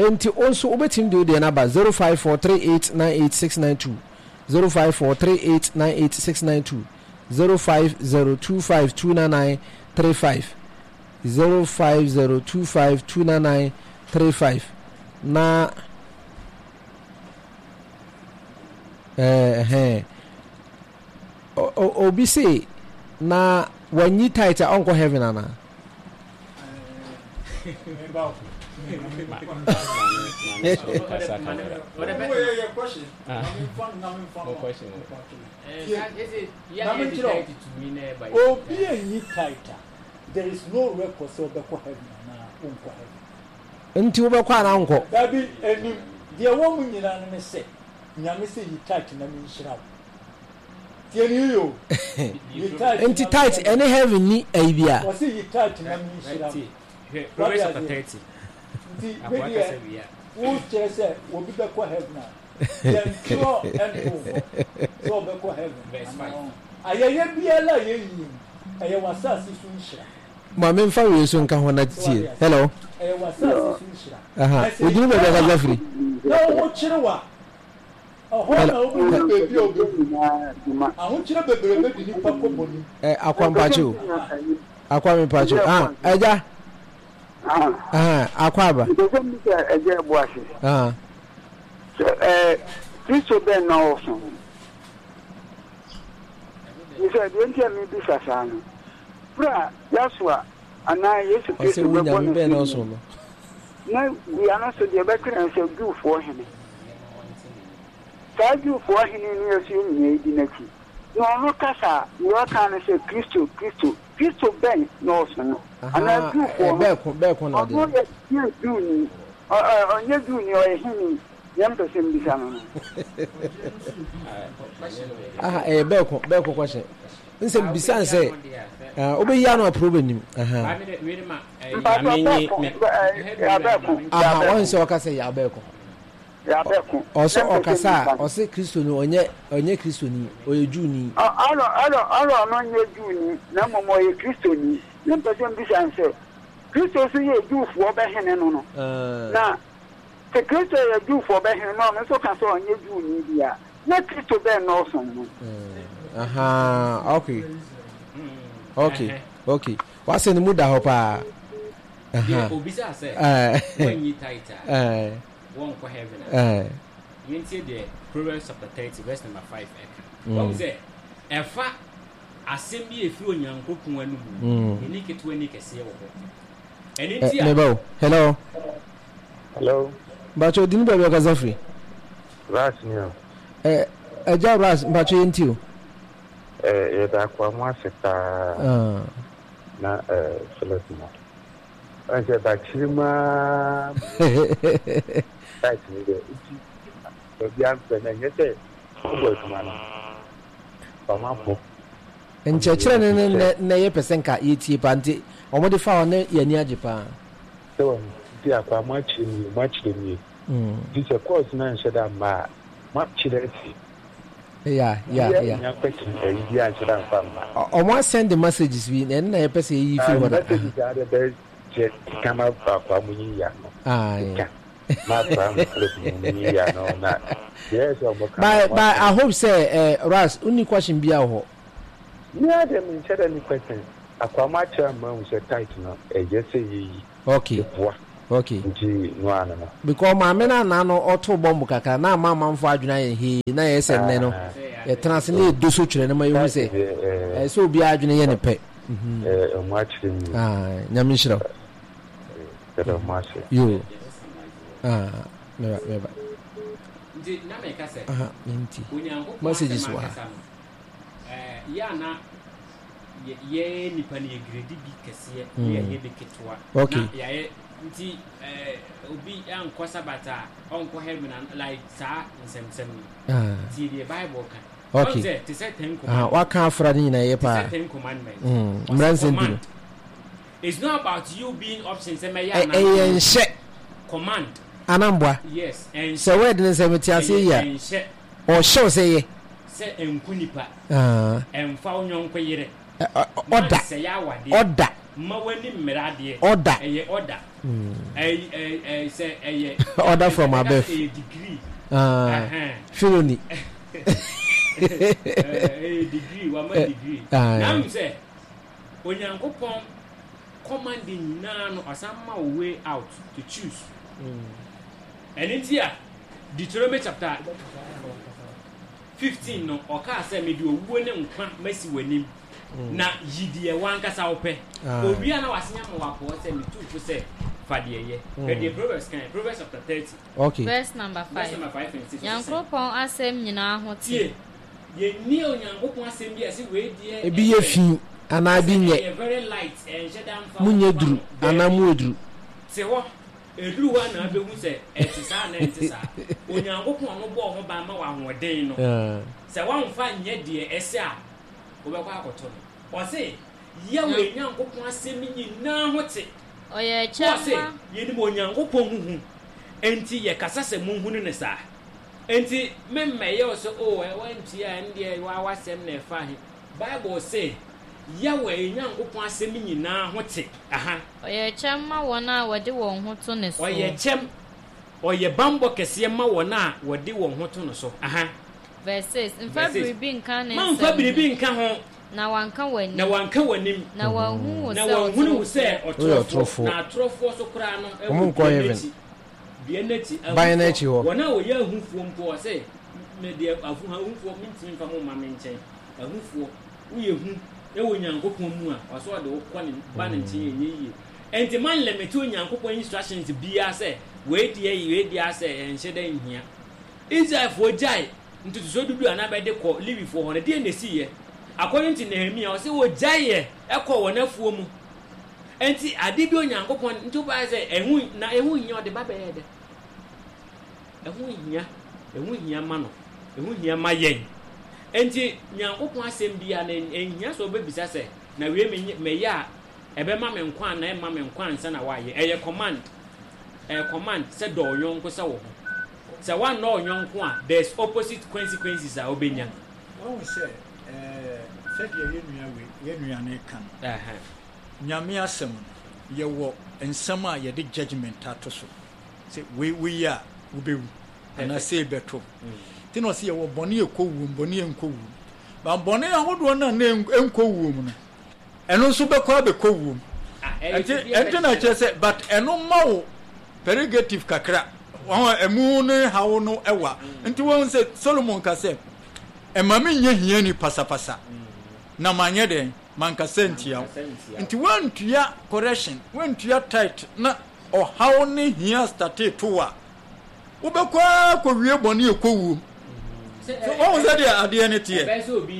enti also obetim do the number 0543898692 0543898692 05025299935 05025299935 na obi say na when you tight uncle heaven ana there is no record so be ko heaven na unko heaven nti wo be kwa na unko dabi eni de wo mu nyina ne se nyame se yi tight na mi nshira tieni yo nti tight any heaven ni aibia wo se yi tight na mi nshira Proverbs chapter 30 nti media wo chere se wo bi be ko heaven na dem tro and so be ko heaven verse 5 ayeye biala yeyi aye wasasi su nshira ma me mfa we so nka ho na tie hello aye wasasi su nshira aha odini be ga Jeffrey no wo chere wa oh na wo be baby obi ahun chere beberebe di nipa ko boni akwampacho akwamipacho eja akwaba ndozo mi ke eje boase Kristo ben na oso ni se de ntia mi bi sasano pra yaswa ana Yesu Kristo be bon ben na oso no na we ana so de be kran se dufo hene sa dufo hene ni Yesu ni edi naki no no kasa yo kan se Kristo ben na oso no ana dufo be ko na de onye duni o ehini yamto sembisa no be ko kwashe nsem bisan say obeyi anu approve nim won se okasa ya be ko oso okasa ose Kristo ni onye Kristo ni oyeju ni alo no nye juni na momo ye Kristo ni yamto sembisa nse Kristo so ye juufo be hene no na te Kristo ye juufo be hene no so kan so onye juu ni bia na Kristo be no so no okay wase ni muda ho pa obisa say when you tighter won ko heaven you see the Proverbs chapter 30 verse number 5 what was it efa asem bi efi onyankopon anu mu eni keto ani kese wo hello bacho dini bebe ka Zafri ras nyo eja ras bacho yentio ye da kwa mwaseta na Philipina anje da chima right ni de bi am pe na nyete obo tumana pama po nchechire ne ye pesenka yeti panti omode fa one yani ajepa so ti akwa machi ni this a course na nsheda ma chire ti yeah ya question ya nsheda fa ma omo send the messages we na ye pese yi fi wona be je kama kwa munyi ya no ma pa munyi ya no na yes omo but I hope say Ras uni question bia ho yeah dem nsheda ni question akwa macha ma unse tight no eje say yi okay nti no ana no because ma me na no oto bomb kaka na ma manfo adwuna ye he na ye se ne no e trans ne do so twere na ma ye se so obi adwuna ye ne pe o ma twere ni nyame hira pero ma se yo meba nti na me ka se nti onyanko messages wa ya na ye nipa ne grade bi kese ye be ketwa na ya nti obi ankosa bata onko heaven like sa nsem ti the Bible kan okay to say 10 commandments wa kan afra ni na ye pa 10 commandments mransen it's not about you being options say me ya na command anambwa yes and so word ni say meti ase ya o show say ye say enkunipa emfa onyonkwe yire order say ya wade order ma wani mmerade order eye order say order from above. Degree. Felony. Degree, one degree. Now say Onyankopon commanding none or some way out to choose. And in here, Deuteronomy chapter 15 no oka say me do owo ne nkwa masi wanim na yidie wan kasa ope obi ana wasenya mo wapo say me tu say fade ye the Proverbs chapter 30 okay verse number 5 Nyankopon asem nyina ho tie ye ni Onyankopon asem bi ase we die e bi ye fi ana bi nye very light and shedam fa munye duru ana mu eduru se ho eduru wa na abehu se etisa na etisa Onyankopon no bo ho ba ma wa hoden no se wa mfa nye de ese a obekwa akoto no o se ye we Nyankopon asem nyina ho te oye chama ye ni Onyankopon huhu enti ye kasa se munhunu ne sa enti memmeye o so o e wanti a ndie wa wasem na efa he Bible say Yahweh Nyankopon asem nyina ho te aha oye chama wona wode won ho to ne so oye chem oye bambo kese ma wona wode won ho to no so aha verses in February bin kan man February bin kan ho na wanka wanim na wanhu se otrofo na atrofo so kra no e Bayaneti ho wona wo ya ahufuo mpo se me de ahufuo mintimi fa mo ma menchen ahufuo wo ye hu e wo Nyankopon mu a waso de wo kwa ne ba ne nchen yenye enti man limit wo Nyankopon instructions bia se we di ase enhye da nhia Israel for jai ntutu so dudu ana be de ko live for ho ne de na si ye according to Nehemiah o se wo jai ye e ko wo nafuo mu enti ade bi Onyankopon ntu ba se ehu hia o de ba be ye de ehu hia ma no ehu hia ma yen enti Nyankopon asem bia na ehia so obebisa se na we me ya ebe ma me nkwan na e ma me nkwan nsa na wa ye eye command se do yonko se wo ho se one no yonko a there's opposite consequences a obenya won say said ye nua ne kan nyame asem ye wo ensam a ye de judgment ato so say we ya ubewu ana say beto tino se ye wo bone ekowu bone enkowu ba bone ahodo na enkowu mu no eno so bekọ bekowu enti na che say but eno mawo prerogative kakra won emu ne hawo no ewa enti won say Solomon ka say emame nye hia ni pasapasa na manye den manka sentia enti wantua correction wantua tight na o hawo ne hia start to a wobekọ akọwie bone ekowu so won say dia ade ne tie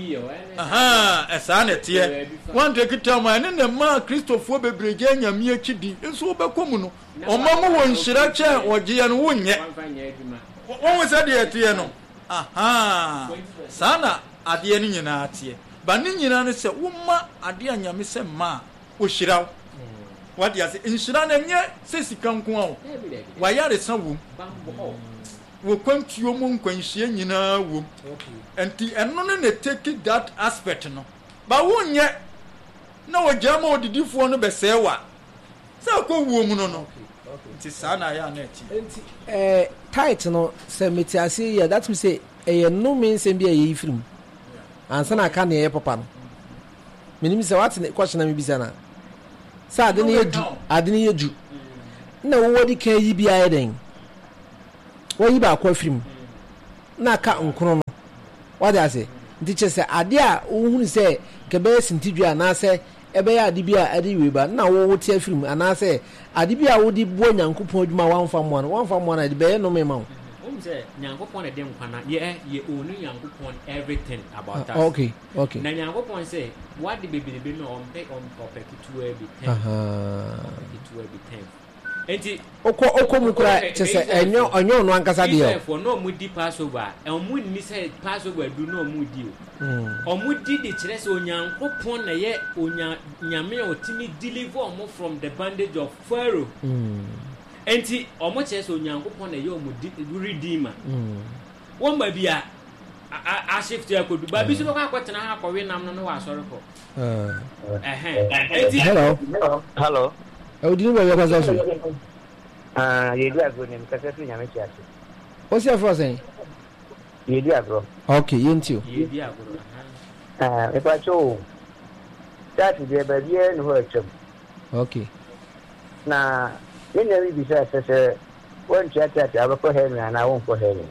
aha esa ne tie wan take time ane na ma Christopher bebreje nyame akidi nso wobekọ mu no omamu won hira che ogiye no wonye won say dia tie no aha sana ade ne nyina tie ba ne nyina ne se woma ade anyame se ma o hira wadi ase nhira na nye se sika nko a wa yare sanwo wo kwantuo mu nkwanhie nyina wo enti eno ne take that aspect no ba wonye na wojama odidifo no besewa sa ko wo mu no nti sana ya na eti enti tight no se metiase ya that means say no mean say bia ye film ansa na ka na ye papa no menim say what question na me bisa na sa ade ne yedu na wo wodi kan yi bia ye den wo yi ba kwa film na ka nkrono no wadi ase nti che se ade a wo hunu se ke be sintidua na se ebe ya ade bia ade weba na wo wote film ana se ade bia wo di bo Nyankopon adwuma wanfa mo na de be no me ma wo say Nyankopon e dem kwana ye onu Nyankopon everything about us okay na Nyankopon say what the baby no on kitu e bi 10 kitu e bi 10 enti oko mu kura chese onyo no ankasa de o for no mu di Passover mu ni say Passover du no mu di o mu di de kire se Onyankopon na ye nyame otimi deliver omo from the bondage of Pharaoh enti omo kire se Onyankopon na ye omo redeemer won ba bia a shift ya kodu ba bi so ko akotena ha akọwe nam no wa asọrọ ko enti hello e odi no ba kwaza so ye di agro ne mkasa fi nyame chi ase o se afro sen ye di agro okay yentio ye di agro e pa cho that is the baby no ho chem okay na ina bi bisa se won chat aba ko he mi ana won ko he mi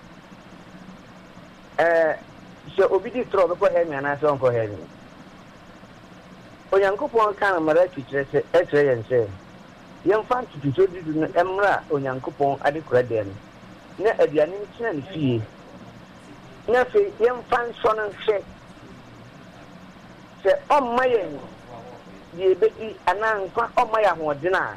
so obi di tro ko he mi ana so ko he mi onyankopon kan mara twitire se etre yense yem fan twitiro didu no emra onyankopon ade kura den na aduane ntina ne fie na fe yem fan so no hwe se ommaye ye bedi ananka ommaye ahodena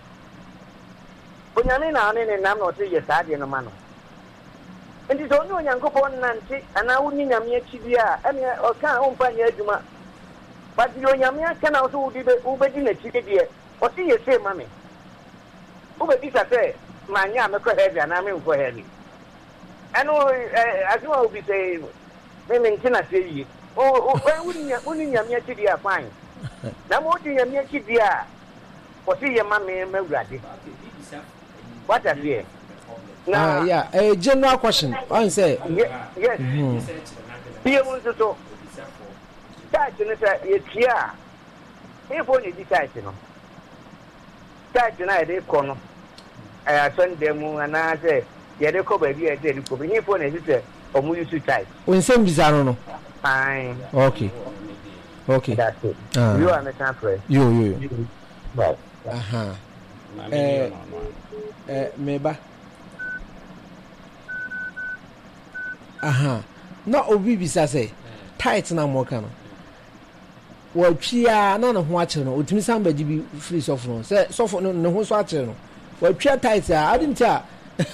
onyame na ane ne nam na ote ye saade no ma no ndi so no onyankopon nante ana wuni nyame akidi a ene o kan o mpa nya adwuma but yo nyame aka na so udi be ubedi na chide de o ti ye se mame ubedi sa se manya me ko heavy ana me ko heavy eno asuma obi say me ntina se yi o wuni nyame akidi a fine na mo di nyame akidi a o ti ye mame mawurade what are you? Yeah, a general question. I say, yes. Here was so. That is it's here. If only decide, you know. That tonight they come. I send them and I say, yeah, they come here. They come here for a or we used to type. When some bizarre, no. Fine. Okay. That's it. You are the temporary. You. Right. Meba. Na obi bisa say tight na mo kan. Wo twia na ne ho akyere no otimi san ba gibi free soft no. Say soft no ne ho so akyere no. Wo twia tight a adinti a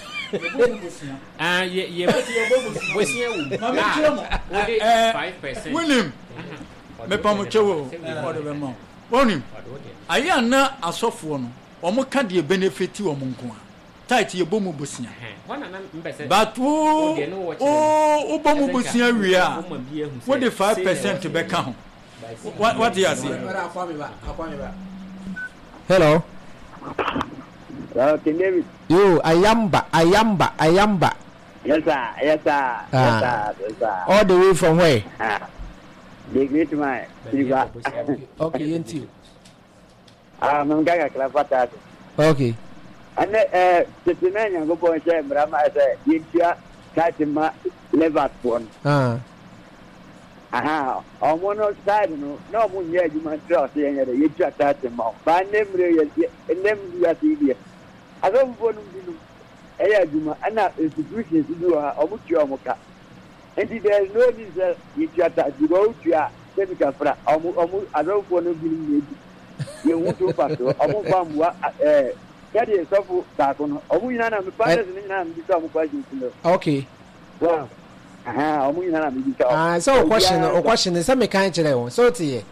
ye bosia wu. Ma me kire mo. 5%. Winim. Me pa mo chewo. O de be mo. Wonim. Aya na asofo no. Omo ka de benefit wo mo nko a. Tight ye bomu bosia. But bomu bosia wi a. What the 5% be ka ho. What do you say? Hello. David. You Ayamba. Yes sir. All the way from where? The great man. Okay, yenti. Manganga klafata. Okay. And Titimania go point Brahma said, Yintia, Katima, Levatpon. On one side, no one yet you might trust the Yintia Tatima. By name, and them you are the I don't want to do Ayajuma, and not institutions to do a Omuchiomoka. And there is no reason Yintia to go to your Semicafra, I don't want to be you want to pass, Omubamba. That is so back on. We are not become questions. Okay. Well, we are not. So question is some kind of so to ye.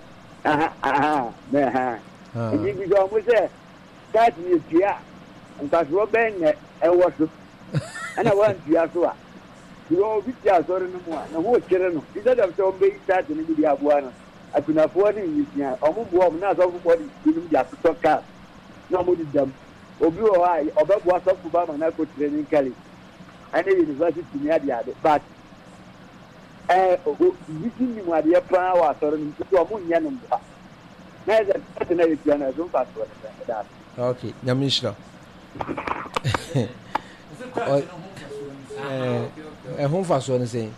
You almost say that is here. And that's Robin and what and I want you as well. You all be just or no more. No more children. Instead of so big that in the Abuana, I could afford it. Almost not everybody didn't just talk up. No more them. Obi o ai obegwa sofu ba ma na ko training kali and university near the other but within you are the power so to o munya no ba na that na you na so fast that okay nyamishra home faso no say